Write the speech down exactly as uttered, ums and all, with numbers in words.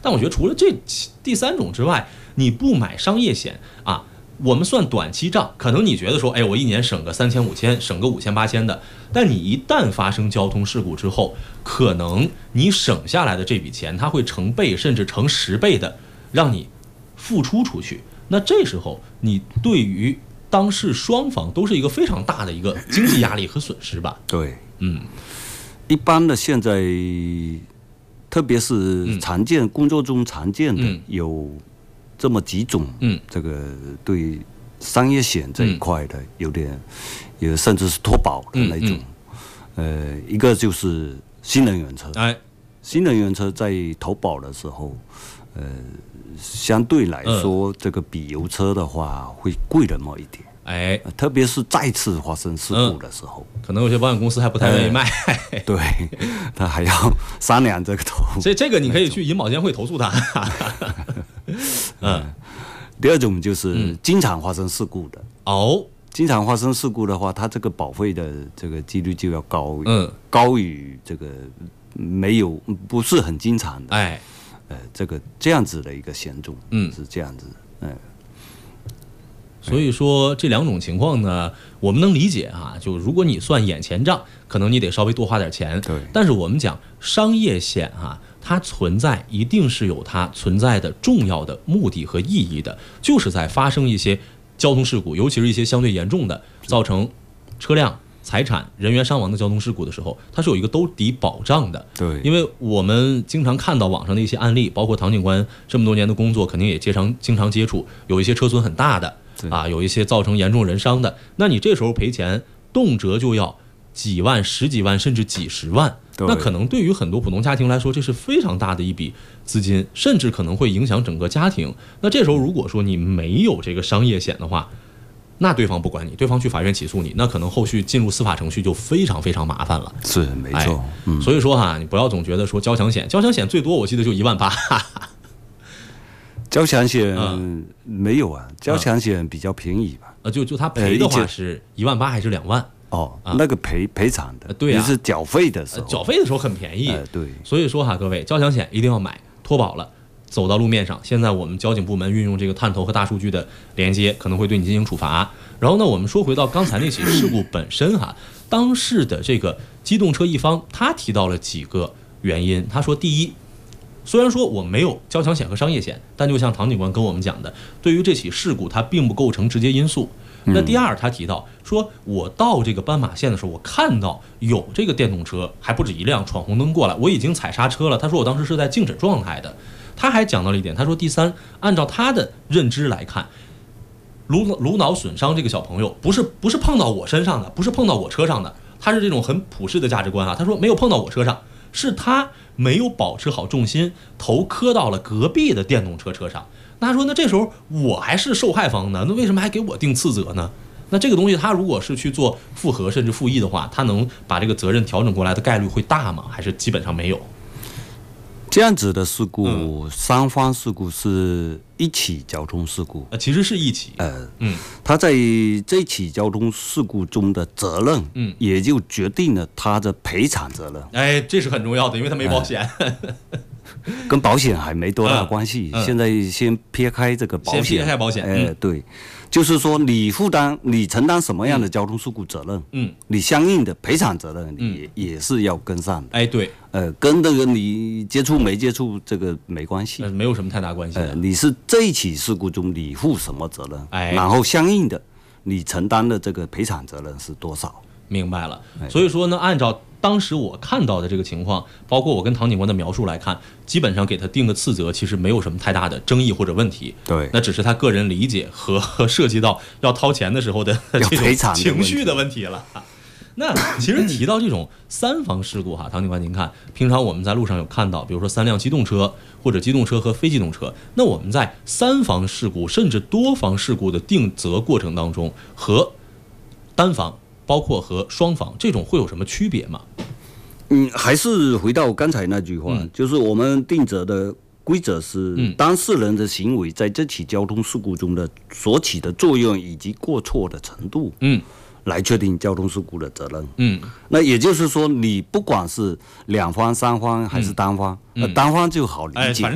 但我觉得除了这第三种之外，你不买商业险啊，我们算短期账，可能你觉得说，哎，我一年省个三千五千，省个五千八千的，但你一旦发生交通事故之后，可能你省下来的这笔钱，它会成倍甚至成十倍的让你付出出去。那这时候你对于当事双方都是一个非常大的一个经济压力和损失吧？ 对， 嗯， 一般的现在，特别是常见、嗯、工作中常见的、嗯、有这么几种，嗯，这个对商业险这一块的、嗯、有点，有甚至是脱保的那种，嗯嗯、呃，一个就是新能源车，哎，新能源车在投保的时候，呃。相对来说、嗯，这个比油车的话会贵那么一点，哎，特别是再次发生事故的时候， 嗯、可能有些保险公司还不太愿意卖， 呃、对，他还要商量这个投， 所以这个你可以去银保监会投诉他。 嗯，第二种就是经常发生事故的，哦、嗯，经常发生事故的话，它这个保费的这个几率就要高，嗯，高于这个没有不是很经常的，哎。呃，这个这样子的一个险种，嗯，是这样子，嗯， 所以说这两种情况呢，我们能理解啊。就如果你算眼前账，可能你得稍微多花点钱，对。但是我们讲商业险哈，它存在一定是有它存在的重要的目的和意义的，就是在发生一些交通事故，尤其是一些相对严重的，造成车辆、财产、人员伤亡的交通事故的时候，它是有一个兜底保障的。对，因为我们经常看到网上的一些案例，包括唐警官这么多年的工作，肯定也经常经常接触，有一些车损很大的啊，有一些造成严重人伤的，那你这时候赔钱，动辄就要几万、十几万，甚至几十万。那可能对于很多普通家庭来说，这是非常大的一笔资金，甚至可能会影响整个家庭。那这时候如果说你没有这个商业险的话，那对方不管你，对方去法院起诉你，那可能后续进入司法程序就非常非常麻烦了。 是没错、哎嗯，所以说哈，你不要总觉得说交强险，交强险最多我记得就一万八。 交强险、嗯、没有啊，交强险比较便宜吧？ 呃，就就他赔的话是一万八还是两万？ 哦，啊、那个赔赔偿的， 对啊， 你是缴费的时候， 缴费的时候很便宜、 呃，对。 所以说哈，各位交强险一定要买，脱保了。走到路面上，现在我们交警部门运用这个探头和大数据的连接，可能会对你进行处罚。然后呢，我们说回到刚才那起事故本身哈，当事的这个机动车一方，他提到了几个原因。他说，第一，虽然说我没有交强险和商业险，但就像唐警官跟我们讲的，对于这起事故，它并不构成直接因素。那第二，他提到说，我到这个斑马线的时候，我看到有这个电动车，还不止一辆闯红灯过来，我已经踩刹车了。他说我当时是在静止状态的。他还讲到了一点，他说第三，按照他的认知来看，颅颅脑损伤这个小朋友不是不是碰到我身上的，不是碰到我车上的，他是这种很普世的价值观啊。他说没有碰到我车上，是他没有保持好重心，头磕到了隔壁的电动车车上。那他说那这时候我还是受害方呢，那为什么还给我定次责呢？那这个东西他如果是去做复核甚至复议的话，他能把这个责任调整过来的概率会大吗？还是基本上没有？ 这样子的事故、嗯，三方事故是一起交通事故， 呃，其实是一起， 呃，嗯，他在这起交通事故中的责任，嗯，也就决定了他的赔偿责任。 哎，这是很重要的，因为他没保险，呃、 跟保险还没多大关系。嗯嗯、现在先撇开这个保险， 先撇开保险， 哎、呃，对。就是说，你负担、你承担什么样的交通事故责任，嗯，你相应的赔偿责任，你也、嗯、也是要跟上的。 哎，对， 呃，跟这个你接触没接触这个没关系， 呃、没有什么太大关系的。 呃，你是这一起事故中你负什么责任，哎，然后相应的你承担的这个赔偿责任是多少？ 明白了。所以说呢，按照当时我看到的这个情况，包括我跟唐警官的描述来看，基本上给他定个次责，其实没有什么太大的争议或者问题。 对， 那只是他个人理解和和涉及到要掏钱的时候的这种情绪的问题了。那其实提到这种三方事故哈，唐警官您看，平常我们在路上有看到，比如说三辆机动车或者机动车和非机动车，那我们在三方事故甚至多方事故的定责过程当中，和单方包括和双方这种会有什么区别吗？ 嗯，还是回到刚才那句话，嗯、就是我们定责的规则是当事人的行为在这起交通事故中的所起的作用以及过错的程度，嗯，来确定交通事故的责任。嗯，那也就是说，你不管是两方、三方还是单方，嗯、单方就好理解。哎